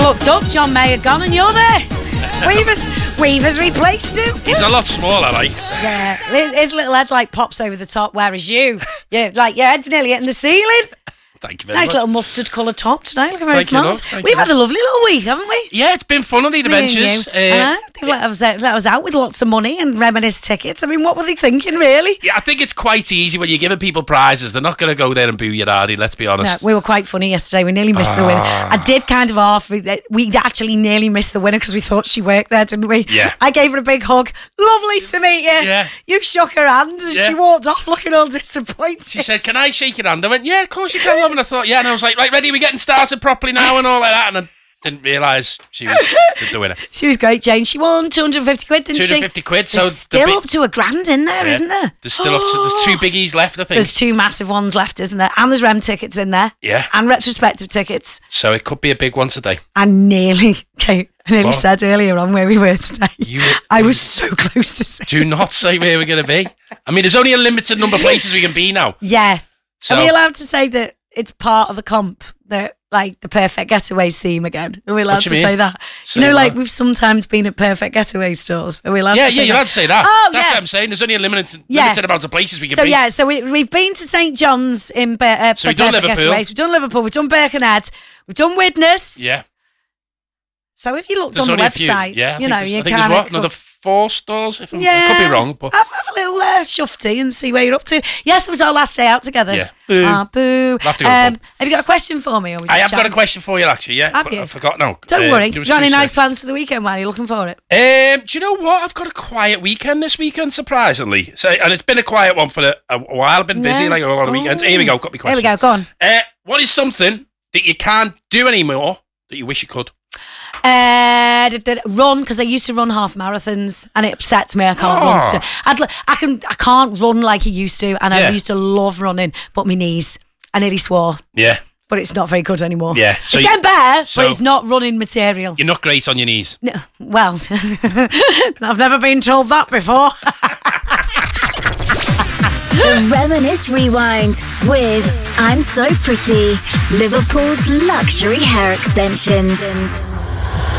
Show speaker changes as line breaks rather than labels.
looked up, John Mayer gone, and you're there. Weaver's replaced him.
He's a lot smaller, like.
Yeah, his little head like pops over the top, whereas you, like your head's nearly hitting the ceiling.
Thank you very much.
Nice little mustard coloured top today, looking very
Thank you,
smart.
love. Thank
We've
you.
had a lovely little week, haven't we?
Yeah, it's been fun on the adventures.
I know. They've let us out with lots of money and reminisce tickets. I mean, what were they thinking, really?
Yeah, I think it's quite easy when you're giving people prizes. They're not going to go there and boo you, are they? Let's be honest.
No, we were quite funny yesterday. We nearly missed the winner. I did kind of half. We actually nearly missed the winner because we thought she worked there, didn't we?
Yeah.
I gave her a big hug. Lovely to meet you.
Yeah.
You shook her hand and she walked off looking all disappointed.
She said, "Can I shake your hand?" I went, "Yeah, of course you can, love." And I thought, yeah. And I was like, "Right, ready? We're getting started properly now," and all like that. And I didn't realise she was the winner.
She was great, Jane. She won 250 quid, didn't she?
250 quid. So
There's still up to $1,000 in there, isn't there?
There's still up to, there's two biggies left, I think.
There's two massive ones left, isn't there? And there's REM tickets in there.
Yeah.
And retrospective tickets.
So it could be a big one today.
I nearly said earlier on where we were today. I was so close to saying.
Do not say where we're going to be. I mean, there's only a limited number of places we can be now.
Yeah.
So,
Are we allowed to say that it's part of the comp, that like the Perfect Getaways theme again? Are we allowed to say that?
Say
like
what?
we've sometimes been at Perfect Getaway stores. Are we allowed to say that?
Yeah, you're allowed to say that.
Oh,
That's
yeah.
what I'm saying. There's only a limited amount of places we can
So
be.
yeah, so we've been to St John's in
So we've done
Perfect
Liverpool.
Getaways. We've done Liverpool. We've done Birkenhead. We've done Widnes.
Yeah.
So if you looked
There's
on the
only a few.
website,
Yeah,
you know,
I
you
think there's what? Another 4 stores? If I could be wrong, but
have a little shufty and see where you're up to. Yes, it was our last day out together.
Yeah. Boo.
Boo.
We'll have to go to the pub.
Have you got a question for me? Or we
I
just
have got a
chatting?
question for you, actually. Yeah,
Have
but
you?
I forgot now.
Don't worry.
there
You
was
got any
2
nice
secs.
plans for the weekend? While you're looking for it?
Do you know what? I've got a quiet weekend this weekend, surprisingly. So, and it's been a quiet one for a while. I've been busy, like a lot of weekends. Here we go. Got me question.
Here we go. Go on.
What is something that you can't do anymore that you wish you could?
Run, because I used to run half marathons and it upsets me. I can't run still. I can't run like I used to, and I used to love running, but my knees, I nearly swore.
Yeah.
But it's not very good anymore.
Yeah. So
it's getting better, but it's not running material.
You're not great on your knees.
No, well, I've never been told that before.
The Reminisce Rewind with I'm So Pretty, Liverpool's luxury hair extensions.